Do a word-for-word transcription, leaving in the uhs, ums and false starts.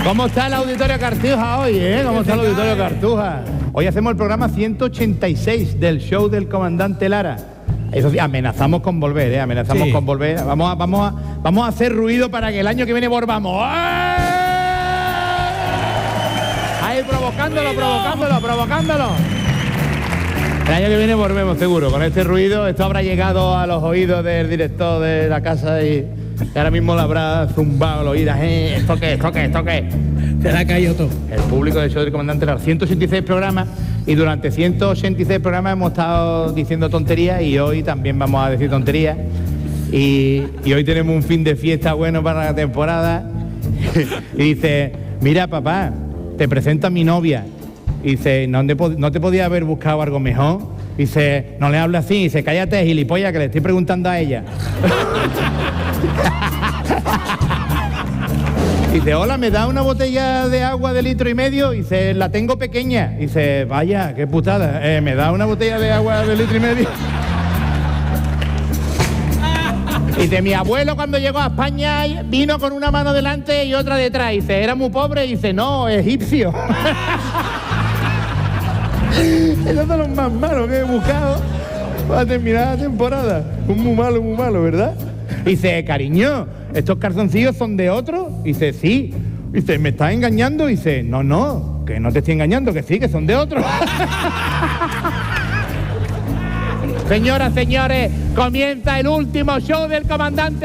¿Cómo está el Auditorio Cartuja hoy, eh? ¿Cómo está el Auditorio Cartuja? Hoy hacemos el programa ciento ochenta y seis del show del comandante Lara. Eso sí, amenazamos con volver, eh, amenazamos sí. con volver. Vamos a, vamos, a, vamos a hacer ruido para que el año que viene volvamos. Ahí provocándolo, provocándolo, provocándolo. El año que viene volvemos seguro, con este ruido. Esto habrá llegado a los oídos del director de la casa y, y ahora mismo le habrá zumbado los oídos. Eh, ¿Esto qué? ¿Esto qué? ¿Esto qué? Se le ha caído todo. El público del show del comandante Lara. ciento ochenta y seis programas y durante ciento ochenta y seis programas hemos estado diciendo tonterías y hoy también vamos a decir tonterías. Y, y hoy tenemos un fin de fiesta bueno para la temporada. Y dice, mira papá, te presento a mi novia. Y dice, ¿no te, ¿no te podía haber buscado algo mejor? Dice, no le habla así. Dice, cállate, gilipollas, que le estoy preguntando a ella. Dice, hola, ¿me da una botella de agua de litro y medio? Dice, la tengo pequeña. Dice, vaya, qué putada. Eh, ¿Me da una botella de agua de litro y medio? Dice, mi abuelo cuando llegó a España vino con una mano delante y otra detrás. Dice, era muy pobre. Dice, no, egipcio. Esos son los más malos que he buscado para terminar la temporada. Un muy malo, muy malo, ¿verdad? Dice, cariño, ¿estos calzoncillos son de otro? Dice, sí. Dice, ¿me estás engañando? Dice, no, no, que no te estoy engañando, que sí, que son de otro. Señoras, señores, comienza el último show del comandante.